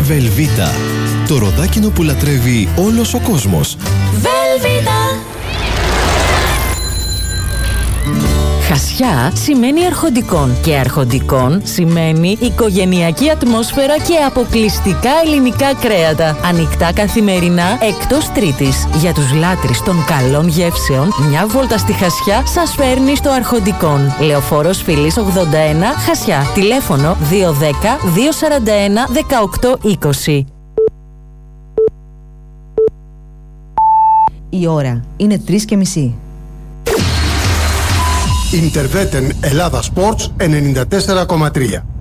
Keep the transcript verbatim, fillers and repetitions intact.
Βελβίτα. Το ροδάκινο που λατρεύει όλος ο κόσμος. Βελβίτα. Χασιά σημαίνει αρχοντικών και αρχοντικών σημαίνει οικογενειακή ατμόσφαιρα και αποκλειστικά ελληνικά κρέατα. Ανοιχτά καθημερινά εκτός Τρίτης. Για τους λάτρεις των καλών γεύσεων, μια βόλτα στη Χασιά σας φέρνει στο Αρχοντικών. Λεωφόρος Φυλής ογδόντα ένα, Χασιά. Τηλέφωνο δύο ένα μηδέν δύο τέσσερα ένα δεκαοκτώ είκοσι. Η ώρα είναι τρεις και μισή. Ιντερβέτεν Ελλάδα Sports ενενήντα τέσσερα κόμμα τρία.